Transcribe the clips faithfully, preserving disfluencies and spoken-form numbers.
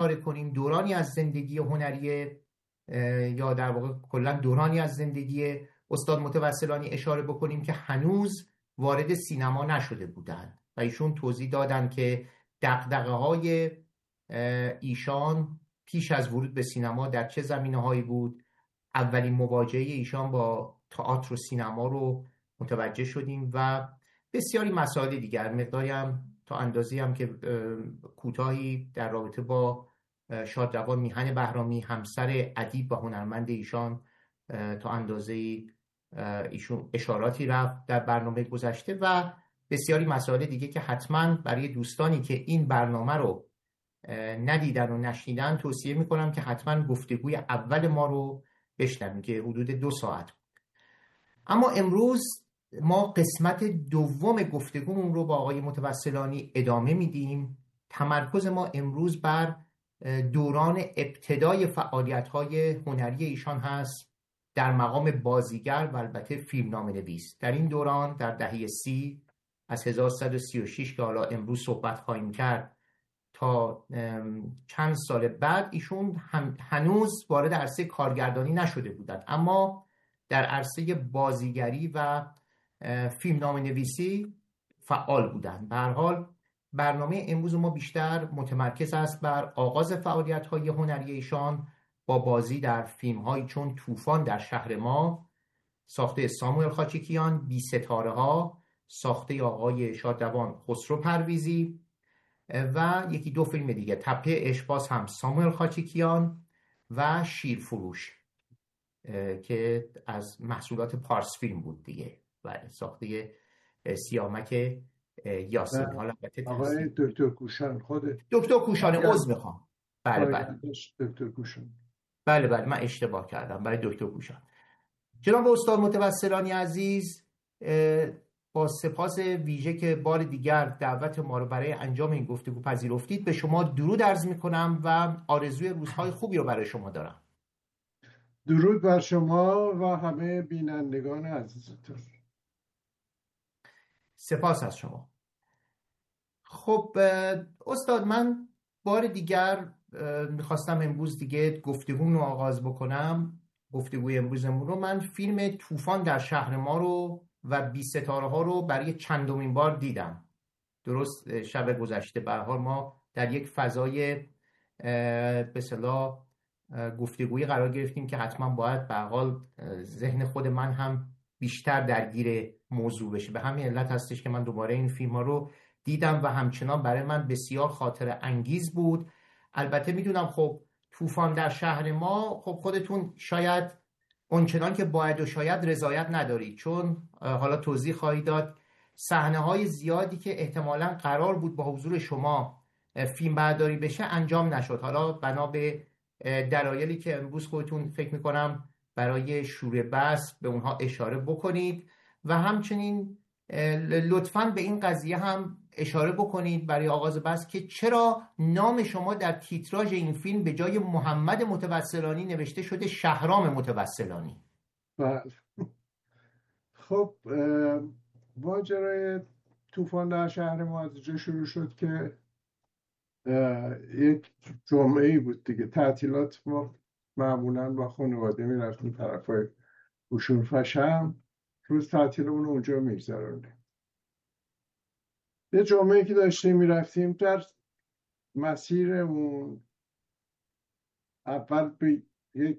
اشاره کنیم، دورانی از زندگی هنری یا در واقع کلا دورانی از زندگی استاد متوسلانی اشاره بکنیم که هنوز وارد سینما نشده بودند و ایشون توضیح دادن که دغدغه‌های ایشان پیش از ورود به سینما در چه زمینه‌هایی بود. اولین مواجهه ایشان با تئاتر و سینما رو متوجه شدیم و بسیاری مسائل دیگر، مقداری هم تا اندازه‌ای هم که کوتاهی در رابطه با شادروان میهن بهرامی، همسر ادیب و هنرمند ایشان، تا اندازه‌ای ایشون اشاراتی رفت در برنامه گذشته و بسیاری مسائل دیگه که حتما برای دوستانی که این برنامه رو ندیدن و نشنیدن توصیه میکنم که حتما گفتگوی اول ما رو بشنویم که حدود دو ساعت بود. اما امروز ما قسمت دوم گفتگومون رو با آقای متوسلانی ادامه میدیم. تمرکز ما امروز بر دوران ابتدای فعالیت‌های هنری ایشان هست در مقام بازیگر و البته فیلمنامه نویس. در این دوران در دهه سی از هزار و سیصد و سی و شش که حالا امروز صحبت خواهیم کرد تا چند سال بعد ایشون هنوز وارد عرصه کارگردانی نشده بودند، اما در عرصه بازیگری و فیلمنامه نویسی فعال بودند. به هر حال برنامه امروز ما بیشتر متمرکز است بر آغاز فعالیت‌های هنری ایشان با بازی در فیلم‌هایی چون طوفان در شهر ما ساخته ساموئل خاچیکیان، بی ستاره ها ساخته آقای شادروان خسرو پرویزی و یکی دو فیلم دیگه، تپه اشباز هم ساموئل خاچیکیان و شیرفروش که از محصولات پارس فیلم بود دیگه، بله، ساخته سیامک یاسین. حالا آقای دکتر کوشان، خود دکتر کوشان عذر میخوام، بله بله دکتر کوشان، بله بله من اشتباه کردم، برای دکتر کوشان. جناب استاد متوسلانی عزیز، با سپاس ویژه که بار دیگر دعوت ما رو برای انجام این گفتگو پذیرفتید، به شما درود عرض میکنم و آرزوی روزهای خوبی رو برای شما دارم. درود بر شما و همه بینندگان عزیزتون. سپاس از شما. خب استاد، من بار دیگر میخواستم امروز دیگه گفتگو رو آغاز بکنم. گفتگوی امروزمون رو من فیلم طوفان در شهر ما رو و بی ستاره ها رو برای چندمین بار دیدم. درست شب گذشته. به هر حال ما در یک فضای به اصطلاح گفتگویی قرار گرفتیم که حتما باید به هر حال ذهن خود من هم بیشتر درگیر موضوع بشه. به همین علت هستش که من دوباره این فیلم ها رو دیدم و همچنان برای من بسیار خاطر انگیز بود. البته میدونم خب طوفان در شهر ما، خب خودتون شاید اونچنان که باید و شاید رضایت ندارید، چون حالا توضیح خواهید داد صحنه های زیادی که احتمالاً قرار بود با حضور شما فیلم برداری بشه انجام نشد. حالا بنا به دلایلی که امروز خودتون فکر میکنم برای شور بس به اونها اشاره بکنید و همچنین لطفاً به این قضیه هم اشاره بکنید برای آغاز بحث که چرا نام شما در تیتراژ این فیلم به جای محمد متوسلانی نوشته شده شهرام متوسلانی. بله. خب ماجرای طوفان در شهر ما از جا شروع شد که یک جمعه‌ای بود دیگه، تعطیلات ما معمولاً با خانواده میرفتیم طرفای قشور فشم، روز تعطیلمون اونجا میگذروندیم. یه جمعه‌ای که داشتیم میرفتیم، در مسیرمون اول به یک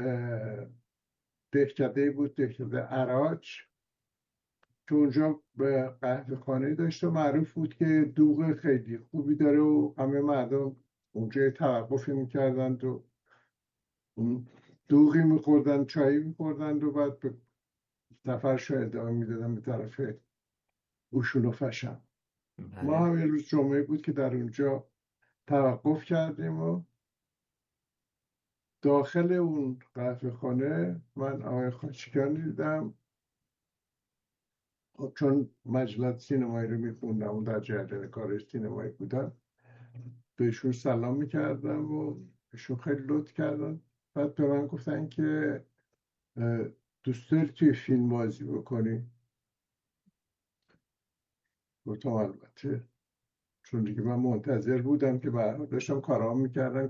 دهکده بود، دهکده عراج، که اونجا به قهوه خانه داشت و معروف بود که دوغ خیلی خوبی داره و همه مردم اونجا توقفی میکردند و دوغی میخوردن، چایی میخوردند و بعد به سفرشو ادامه میدادن به طرف اوشون و فشم. ما هم یه روز جمعه بود که در اونجا توقف کردیم و داخل اون قهوه خانه من آقای خاچیکیان دیدم. خب چون مجلت سینمایی رو میخوندم و در جریان کار سینمایی بودم، بهشون سلام میکردم و بهشون خیلی لطف کردن. بعد به من گفتن که دوست داری توی فیلم بازی بکنی؟ گفتم البته، چون دیگه من منتظر بودم که به هر حال داشتم کارام میکردم